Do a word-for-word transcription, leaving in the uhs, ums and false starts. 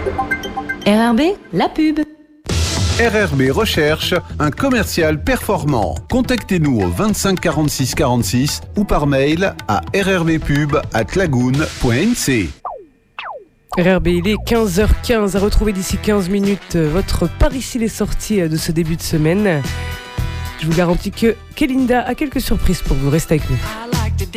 R R B, la pub. R R B recherche un commercial performant. Contactez-nous au vingt-cinq quarante-six quarante-six ou par mail à rrbpub arobase lagoon point n c. R R B, il est quinze heures quinze, à retrouver d'ici quinze minutes votre par ici les sorties de ce début de semaine. Je vous garantis que Kelinda a quelques surprises pour vous, restez avec nous.